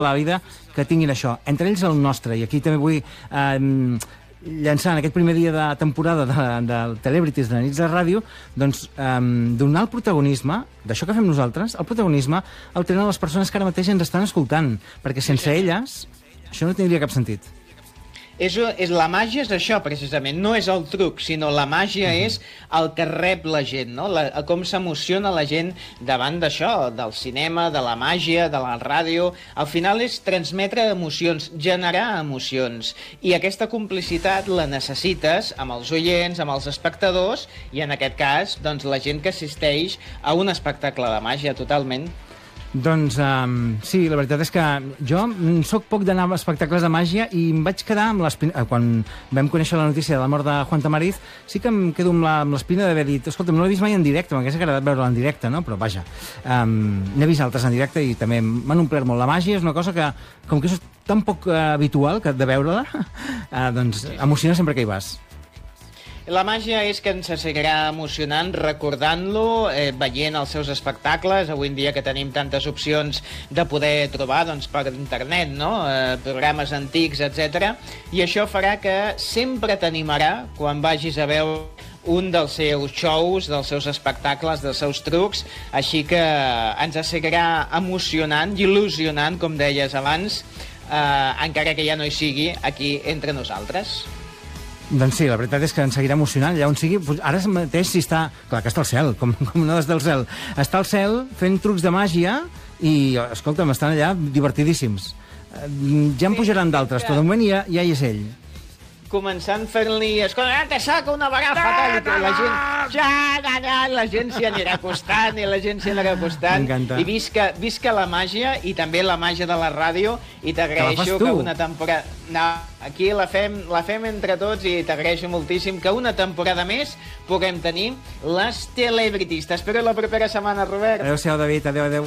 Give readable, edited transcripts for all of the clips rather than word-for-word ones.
la vida que tinguin això. Entre ells el nostre, i aquí també vull llançar en aquest primer dia de temporada de Celebrities de Nits de Ràdio, doncs donar el protagonisme d'això que fem nosaltres, el protagonisme el tenen les persones que ara mateix ens estan escoltant, perquè sense elles això no tindria cap sentit. La màgia és això, precisament. No és el truc, sinó la màgia és el que rep la gent, no? Com s'emociona la gent davant d'això, del cinema, de la màgia, de la ràdio. Al final és transmetre emocions, generar emocions. I aquesta complicitat la necessites amb els oients, amb els espectadors, i en aquest cas, doncs, la gent que assisteix a un espectacle de màgia, totalment. Doncs sí, la veritat és que jo soc poc d'anar a espectacles de màgia i em vaig quedar amb l'espina... Quan vam conèixer la notícia de la mort de Juan Tamariz, sí que em quedo amb l'espina d'haver dit escolta, no l'he vist mai en directe, m'hagués agradat veure-la en directe, no? Però vaja, n'he vist altres en directe i també m'han omplert molt. La màgia és una cosa que, com que és tan poc habitual de veure-la, doncs emociona sempre que hi vas. La màgia és que ens seguirà emocionant recordant-lo, veient els seus espectacles, avui en dia que tenim tantes opcions de poder trobar doncs, per internet, no? Programes antics, etc. I això farà que sempre t'animarà quan vagis a veure un dels seus shows, dels seus espectacles, dels seus trucs, així que ens seguirà emocionant i il·lusionant, com deies abans, encara que ja no hi sigui aquí entre nosaltres. Doncs sí, la veritat és que ens seguirà emocionant allà on sigui. Ara mateix si està... Clar que està al cel, com no des del cel. Està al cel fent trucs de màgia i, escolta'm, estan allà divertidíssims. Ja en pujaran d'altres, però de moment ja hi és ell. Començant fent-li... Escolta, te saca una vegada fatal i la gent s'hi anirà acostant i la gent s'hi anirà acostant. M'encanta. I visca la màgia i també la màgia de la ràdio i t'agraeixo que una temporada... No, aquí la fem entre tots i t'agraeixo moltíssim que una temporada més puguem tenir les Celebrities. T'espero la propera setmana, Robert. Adéu-siau, David. Adéu.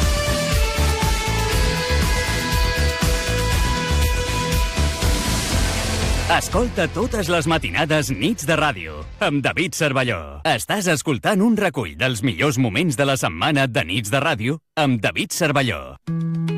Escolta totes les matinades Nits de Ràdio amb David Cervelló. Estàs escoltant un recull dels millors moments de la setmana de Nits de Ràdio amb David Cervelló.